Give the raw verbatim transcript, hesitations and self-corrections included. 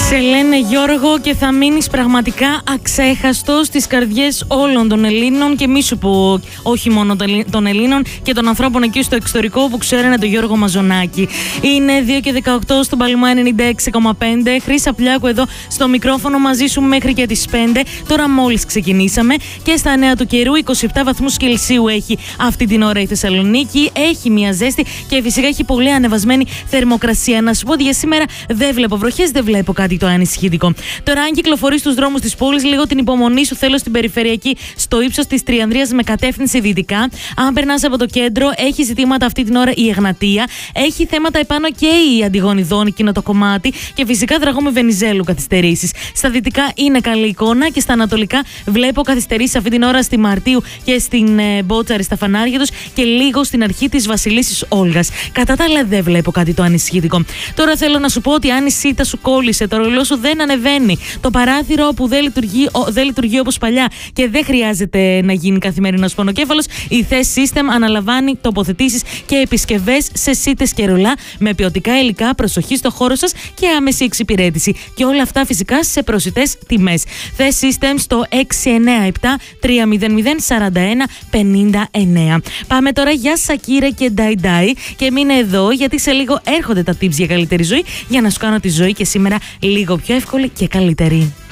Σε λένε Γιώργο και θα μείνεις πραγματικά αξέχαστος στις καρδιές όλων των Ελλήνων και μη σου πω όχι μόνο των Ελλήνων και των ανθρώπων εκεί στο εξωτερικό που ξέρουν τον Γιώργο Μαζονάκη. Είναι δύο και δεκαοκτώ στον Παλαιμά ενενήντα έξι κόμμα πέντε. Χρύσα Πλιάκου εδώ στο μικρόφωνο μαζί σου μέχρι και τις πέντε. Τώρα μόλις ξεκινήσαμε και στα νέα του καιρού είκοσι επτά βαθμούς Κελσίου έχει αυτή την ώρα η Θεσσαλονίκη. Έχει μια ζέστη και φυσικά έχει πολύ ανεβασμένη θερμοκρασία. Να σου πω ότι για σήμερα δεν βλέπω βροχές, δεν βλέπω κάτι το ανησυχητικό. Τώρα, αν κυκλοφορείς στους δρόμους της πόλης, λίγο την υπομονή σου θέλω στην περιφερειακή, στο ύψος της Τριανδρίας με κατεύθυνση δυτικά. Αν περνάς από το κέντρο, έχει ζητήματα αυτή την ώρα η Εγνατία. Έχει θέματα επάνω και η Αντιγονιδών, εκείνο το κομμάτι. Και φυσικά Δραγώμη Βενιζέλου καθυστερήσεις. Στα δυτικά είναι καλή εικόνα και στα ανατολικά βλέπω καθυστερήσεις αυτή την ώρα στη Μαρτίου και στην ε, Μπότσαρη στα φανάρια τους και λίγο στην αρχή της Βασιλίσσης Όλγας. Κατά τα άλλα, δεν βλέπω κάτι το ανησυχητικό. Τώρα θέλω να σου πω ότι αν η σίτα σου κόλλησε, το ρολό σου δεν ανεβαίνει, το παράθυρο που δεν λειτουργεί, δεν λειτουργεί όπως παλιά και δεν χρειάζεται να γίνει καθημερινός πονοκέφαλος, η θέση System αναλαμβάνει τοποθετήσεις και επισκευές σε σίτες και ρολά με ποιοτικά υλικά, προσοχή στο χώρο σας και άμεση εξυπηρέτηση. Και όλα αυτά φυσικά σε προσιτές τιμές. θέση System στο έξι εννιά επτά τρία μηδέν μηδέν τέσσερα ένα πέντε εννιά. Πάμε τώρα για Σακύρα και Νταϊντάι και μείνε εδώ γιατί σε λίγο έρχονται τα tips για καλύτερη ζωή για να σου κάνω τη ζωή και σήμερα λίγο πιο εύκολη και καλύτερη.